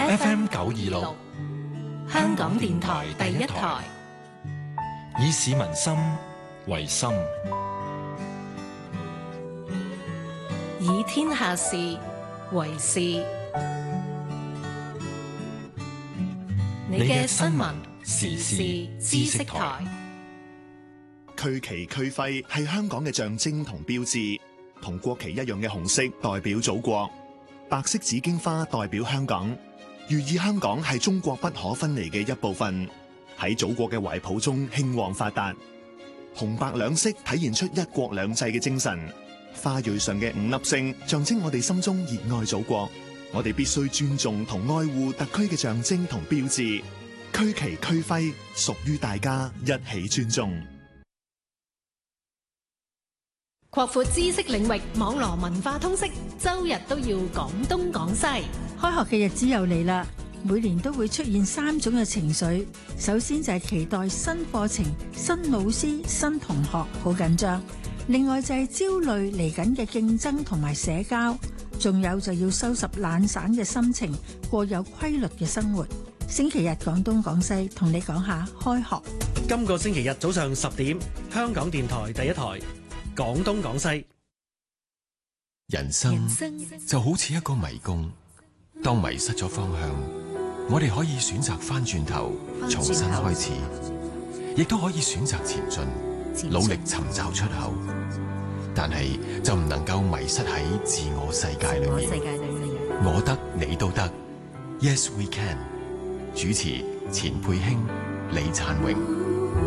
FM 926，香港電台第一台，以市民心為心， 以天下事為事。你嘅新聞時事知識台。 區旗區徽係香港嘅象徵同標誌，同國旗一樣嘅紅色代表祖國，白色紫荊花代表香港，寓意香港係中國不可分離嘅一部分，喺祖國嘅懷抱中興旺發達。紅白兩色體現出一國兩制嘅精神，花蕊上嘅5粒星象徵我哋心中熱愛祖國，我哋必須尊重同愛護特區嘅象徵同標誌，區旗區徽屬於大家，一起尊重。 擴闊知識領域，網羅文化通識，周日都要講東講西。 開學嘅日子又嚟啦，每年都會出現3種嘅情緒。首先就係期待新課程、新老師、新同學，好緊張。另外就係焦慮嚟緊嘅競爭同埋社交，仲有就要收拾懶散嘅心情，過有規律嘅生活。星期日講東講西，同你講下開學。 今個星期日早上10點，香港電台第一台。講東講西。 人生就好似一個迷宮，當迷失咗方向，我哋可以選擇翻轉頭重新開始，亦都可以選擇前進，努力尋找出口。但係就唔能夠迷失喺自我世界裏面。我得你都得， Yes we can。主持錢佩卿、李燦榮。